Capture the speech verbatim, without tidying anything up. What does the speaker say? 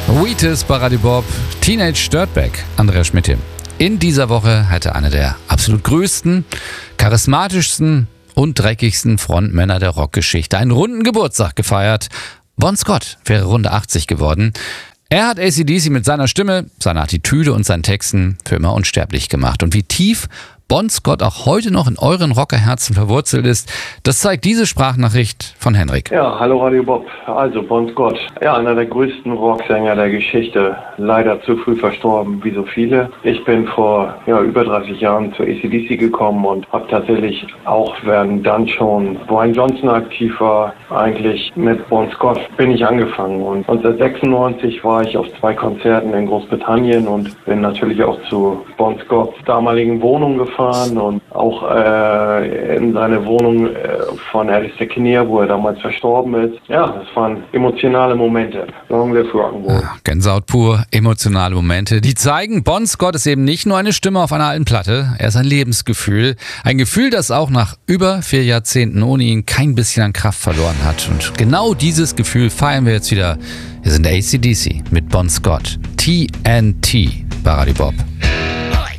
Wheatus bei Radio Bob, Teenage Dirtbag, Andreas Schmidt. In dieser Woche hatte einer der absolut größten, charismatischsten und dreckigsten Frontmänner der Rockgeschichte einen runden Geburtstag gefeiert. Bon Scott wäre Runde achtzig geworden. Er hat A C D C mit seiner Stimme, seiner Attitüde und seinen Texten für immer unsterblich gemacht. Und wie tief Bon Scott auch heute noch in euren Rockerherzen verwurzelt ist, das zeigt diese Sprachnachricht von Henrik. Ja, hallo Radio Bob. Also Bon Scott, ja, einer der größten Rocksänger der Geschichte. Leider zu früh verstorben, wie so viele. Ich bin vor ja, über dreißig Jahren zu A C D C gekommen und habe tatsächlich auch, während dann schon Brian Johnson aktiv war, eigentlich mit Bon Scott bin ich angefangen. Und neunzehnhundertsechsundneunzig war ich auf zwei Konzerten in Großbritannien und bin natürlich auch zu Bon Scotts damaligen Wohnung gefahren. Und auch äh, in seine Wohnung äh, von Alistair Kinnear, wo er damals verstorben ist. Ja, das waren emotionale Momente. Long live Rock'n'Roll. Ja, Gänsehaut pur, emotionale Momente. Die zeigen, Bon Scott ist eben nicht nur eine Stimme auf einer alten Platte, er ist ein Lebensgefühl. Ein Gefühl, das auch nach über vier Jahrzehnten ohne ihn kein bisschen an Kraft verloren hat. Und genau dieses Gefühl feiern wir jetzt wieder. Wir sind A C D C mit Bon Scott. T N T bei Radio Bob.